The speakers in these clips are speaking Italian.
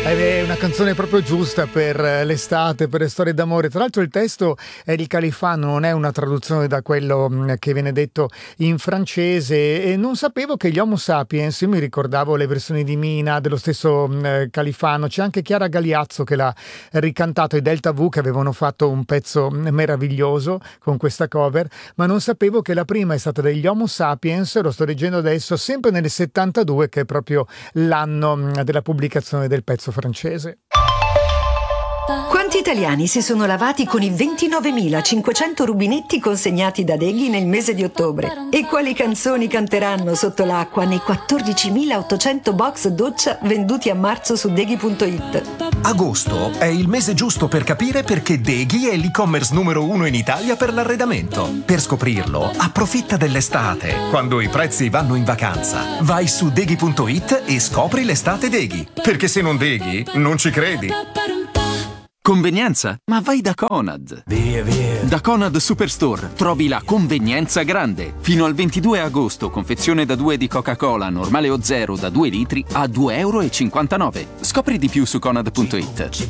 È una canzone proprio giusta per l'estate, per le storie d'amore. Tra l'altro il testo è di Califano, non è una traduzione da quello che viene detto in francese, e non sapevo che gli Homo Sapiens, io mi ricordavo le versioni di Mina, dello stesso Califano, c'è anche Chiara Galiazzo che l'ha ricantato, e Delta V che avevano fatto un pezzo meraviglioso con questa cover, ma non sapevo che la prima è stata degli Homo Sapiens, lo sto leggendo adesso, sempre nel 72, che è proprio l'anno della pubblicazione del pezzo francese. Quanti italiani si sono lavati con i 29.500 rubinetti consegnati da Deghi nel mese di ottobre? E quali canzoni canteranno sotto l'acqua nei 14.800 box doccia venduti a marzo su Deghi.it? Agosto è il mese giusto per capire perché Deghi è l'e-commerce numero 1 in Italia per l'arredamento. Per scoprirlo, approfitta dell'estate, quando i prezzi vanno in vacanza. Vai su Deghi.it e scopri l'estate Deghi. Perché se non Deghi, non ci credi. Convenienza? Ma vai da Conad. Via. Da Conad Superstore trovi la convenienza grande. Fino al 22 agosto, confezione da 2 di Coca-Cola, normale o zero, da 2 litri a €2,59. Scopri di più su Conad.it.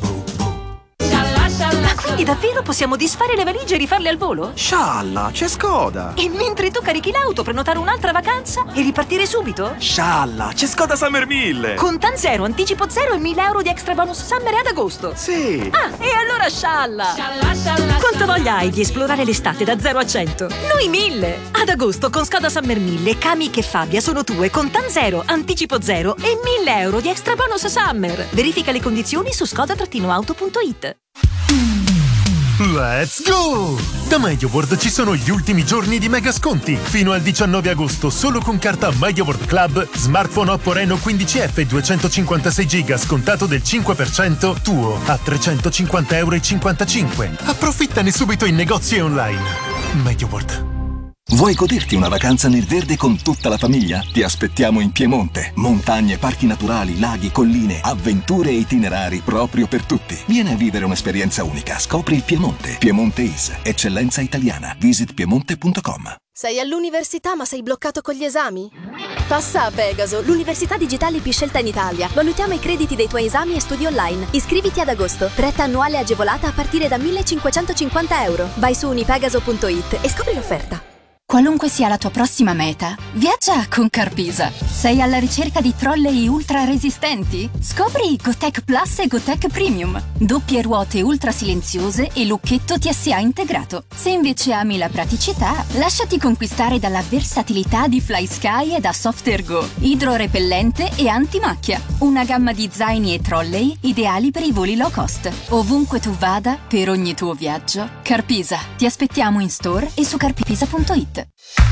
Ma quindi davvero possiamo disfare le valigie e rifarle al volo? Scialla, c'è Skoda. E mentre tu carichi l'auto, prenotare un'altra vacanza e ripartire subito? Scialla, c'è Skoda Summer 1000. Contan zero, anticipo zero e 1.000 euro di extra bonus summer ad agosto. Sì. Ah, e allora scialla! Quanta voglia hai di esplorare l'estate da 0 a 100? Noi 1.000! Ad agosto con Skoda Summer 1000, Kamiq e Fabia sono tue, Contan zero, anticipo zero e 1.000 euro di extra bonus summer. Verifica le condizioni su skoda-auto.it. Let's go! Da MediaWorld ci sono gli ultimi giorni di mega sconti. Fino al 19 agosto, solo con carta MediaWorld Club, smartphone Oppo Reno 15F 256 GB scontato del 5% tuo a €350,55. Approfittane subito in negozi e online. MediaWorld. Vuoi goderti una vacanza nel verde con tutta la famiglia? Ti aspettiamo in Piemonte. Montagne, parchi naturali, laghi, colline, avventure e itinerari proprio per tutti. Vieni a vivere un'esperienza unica. Scopri il Piemonte. Piemonte is, eccellenza italiana. Visit piemonte.com. Sei all'università ma sei bloccato con gli esami? Passa a Pegaso, l'università digitale più scelta in Italia. Valutiamo i crediti dei tuoi esami e studi online. Iscriviti ad agosto. Retta annuale agevolata a partire da €1.550. Vai su unipegaso.it e scopri l'offerta. Qualunque sia la tua prossima meta, viaggia con Carpisa. Sei alla ricerca di trolley ultra resistenti? Scopri GoTech Plus e GoTech Premium. Doppie ruote ultra silenziose e lucchetto TSA integrato. Se invece ami la praticità, lasciati conquistare dalla versatilità di FlySky e da SoftErgo. Idrorepellente e antimacchia. Una gamma di zaini e trolley ideali per i voli low cost. Ovunque tu vada, per ogni tuo viaggio, Carpisa. Ti aspettiamo in store e su carpisa.it.